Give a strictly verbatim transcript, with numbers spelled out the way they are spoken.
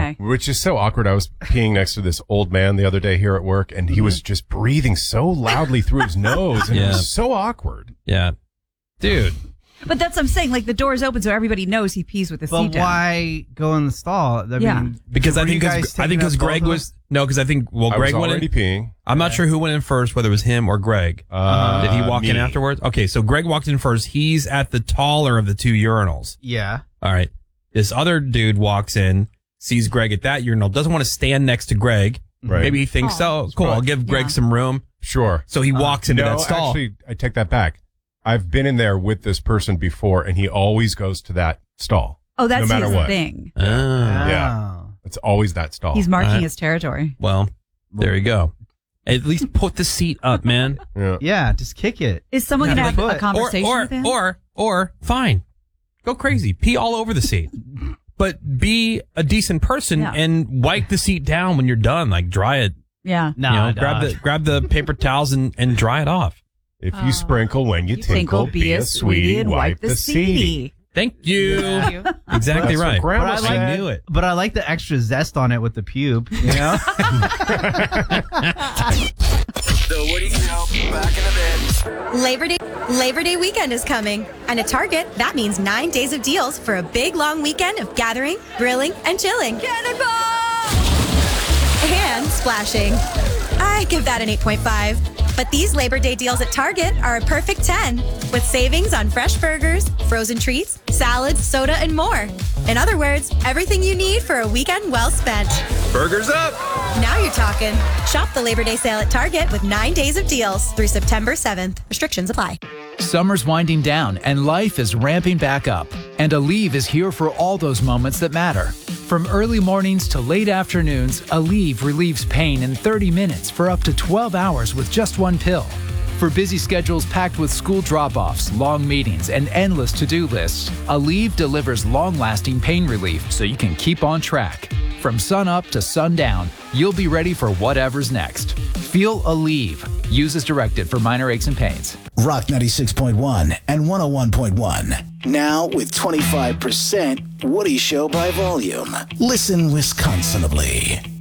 Okay. Which is so awkward. I was peeing next to this old man the other day here at work, and he mm-hmm. was just breathing so loudly through his nose, and yeah. it was so awkward. Yeah. Dude. But that's what I'm saying. Like, the door's open so everybody knows he pees with the but seat down. But why go in the stall? I yeah. mean, because I think cause, I think because Greg was no, because I think well, I Greg was went already in. peeing. I'm not sure who went in first, whether it was him or Greg. Uh, Did he walk me. in afterwards? Okay, so Greg walked in first. He's at the taller of the two urinals. Yeah. All right. This other dude walks in, sees Greg at that urinal, doesn't want to stand next to Greg. Right. Maybe he thinks, oh, oh cool, I'll give Greg yeah. some room. Sure. So he walks uh, into no, that stall. Actually, I take that back. I've been in there with this person before, and he always goes to that stall. Oh, that's no matter his what. thing. Oh. Yeah. It's always that stall. He's marking right. his territory. Well, there you go. At least put the seat up, man. Yeah, yeah just kick it. Is someone yeah, going to have a conversation or, or, with him? Or, or, fine. Go crazy. Pee all over the seat. But be a decent person yeah. and wipe the seat down when you're done. Like, dry it. Yeah. No, you know, grab the grab the paper towels and, and dry it off. If you uh, sprinkle when you, you tinkle, tinkle, be a sweetie and wipe the seat. Thank you. Thank you. Exactly That's right. But I, like, I knew it. But I like the extra zest on it with the pube, you know? The Woody Show, back in a bit. Labor Day, Labor Day weekend is coming. And at Target, that means nine days of deals for a big, long weekend of gathering, grilling, and chilling. Cannonball! And splashing. I give that an eight point five. But these Labor Day deals at Target are a perfect ten, with savings on fresh burgers, frozen treats, salads, soda, and more. In other words, everything you need for a weekend well spent. Burgers up! Now you're talking. Shop the Labor Day sale at Target with nine days of deals through September seventh. Restrictions apply. Summer's winding down and life is ramping back up. And Aleve is here for all those moments that matter. From early mornings to late afternoons, Aleve relieves pain in thirty minutes for up to twelve hours with just one pill. For busy schedules packed with school drop-offs, long meetings, and endless to-do lists, Aleve delivers long-lasting pain relief so you can keep on track. From sun up to sundown, you'll be ready for whatever's next. Feel Aleve. Use as directed for minor aches and pains. Rock ninety-six point one and one oh one point one. Now with twenty-five percent Woody Show by volume. Listen Wisconsinably.